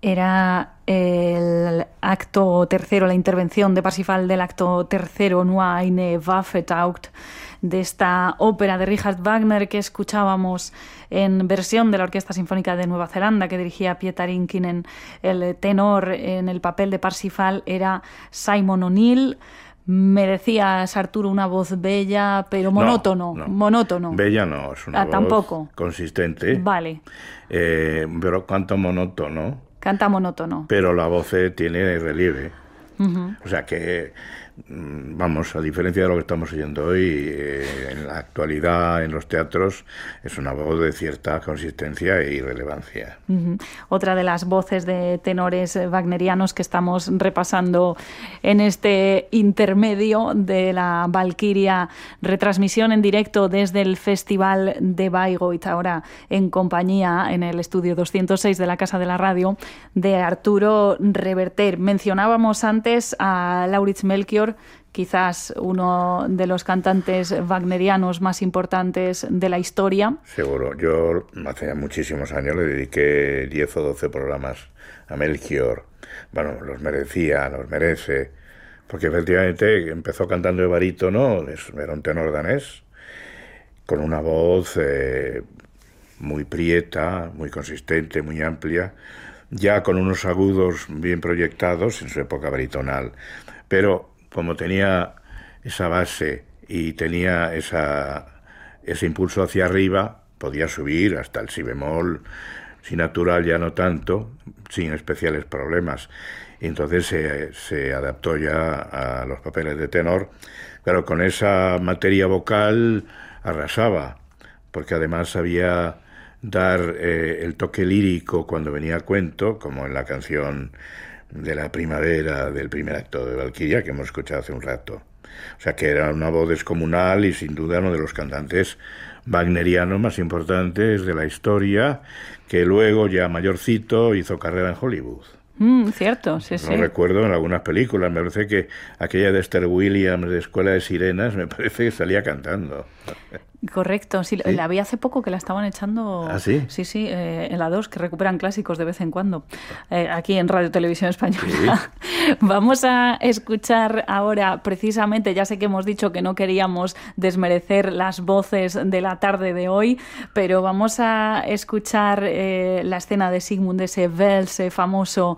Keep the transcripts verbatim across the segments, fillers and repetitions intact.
Era el acto tercero, la intervención de Parsifal del acto tercero, Nur eine Waffe taugt, de esta ópera de Richard Wagner que escuchábamos en versión de la Orquesta Sinfónica de Nueva Zelanda, que dirigía Peter Inkinen. El tenor en el papel de Parsifal era Simon O'Neill. Me decías, Arturo, una voz bella, pero monótono. No, no. monótono. Bella no, es una ah, voz tampoco. consistente. Vale. Eh, pero canto monótono. Canta monótono. Pero la voz tiene relieve. Uh-huh. O sea que, vamos, a diferencia de lo que estamos oyendo hoy, eh, en la actualidad, en los teatros, es una voz de cierta consistencia e irrelevancia. Uh-huh. Otra de las voces de tenores wagnerianos que estamos repasando en este intermedio de la Valquiria, retransmisión en directo desde el Festival de Bayreuth, ahora en compañía en el estudio doscientos seis de la Casa de la Radio, de Arturo Reverter. Mencionábamos antes a Lauritz Melchior, quizás uno de los cantantes wagnerianos más importantes de la historia. Seguro. Yo hace muchísimos años le dediqué diez o doce programas a Melchior. Bueno, los merecía, los merece, porque efectivamente empezó cantando de barítono, era un tenor danés, con una voz eh, muy prieta, muy consistente, muy amplia, ya con unos agudos bien proyectados en su época baritonal. Pero como tenía esa base y tenía esa, ese impulso hacia arriba, podía subir hasta el si bemol, si natural ya no tanto, sin especiales problemas. Y entonces se, se adaptó ya a los papeles de tenor. Claro, con esa materia vocal arrasaba, porque además sabía dar eh, el toque lírico cuando venía a cuento, como en la canción de la primavera del primer acto de Valquiria, que hemos escuchado hace un rato. O sea que era una voz descomunal y sin duda uno de los cantantes wagnerianos más importantes de la historia, que luego, ya mayorcito, hizo carrera en Hollywood. Mm, cierto, sí, Lo sí. recuerdo en algunas películas. Me parece que aquella de Esther Williams, de Escuela de Sirenas, me parece que salía cantando. Correcto, sí, ¿Sí? la vi hace poco que la estaban echando. ¿Ah, sí? Sí, sí, eh, en la dos, que recuperan clásicos de vez en cuando, eh, aquí en Radio Televisión Española. ¿Sí? Vamos a escuchar ahora, precisamente, ya sé que hemos dicho que no queríamos desmerecer las voces de la tarde de hoy, pero vamos a escuchar eh, la escena de Sigmund, ese Welse famoso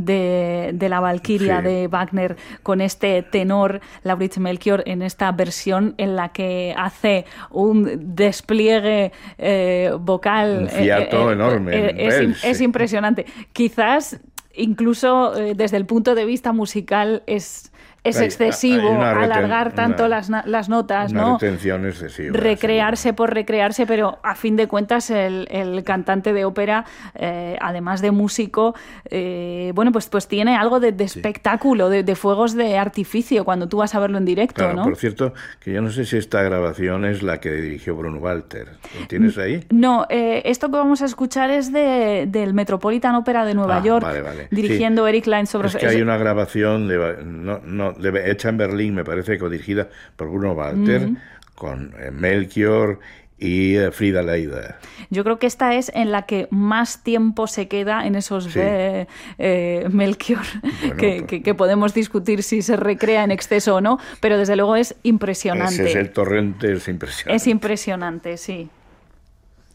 de, de la Valquiria sí. de Wagner, con este tenor, Lauritz Melchior, en esta versión en la que hace un un despliegue eh, vocal. Un fiato eh, eh, enorme. Eh, es, es impresionante. Quizás, incluso eh, desde el punto de vista musical, es... Es hay, excesivo hay reten- alargar tanto una, las, las notas, una ¿no? retención excesiva. Recrearse sí. por recrearse, pero a fin de cuentas el, el cantante de ópera, eh, además de músico, eh, bueno, pues, pues tiene algo de, de espectáculo, sí. de, de fuegos de artificio cuando tú vas a verlo en directo, claro, ¿no? Por cierto, que yo no sé si esta grabación es la que dirigió Bruno Walter. ¿Lo tienes ahí? No, eh, esto que vamos a escuchar es de, del Metropolitan Opera de Nueva ah, York, vale, vale. dirigiendo sí. Eric Lines sobre... Es que hay una grabación de... No, no, De, hecha en Berlín, me parece, codirigida por Bruno Walter, mm. con eh, Melchior y eh, Frida Leider. Yo creo que esta es en la que más tiempo se queda en esos sí. eh, eh, Melchior, bueno, que, pues, que, que podemos discutir si se recrea en exceso o no, pero desde luego es impresionante. Ese es el torrente, es impresionante. Es impresionante, sí.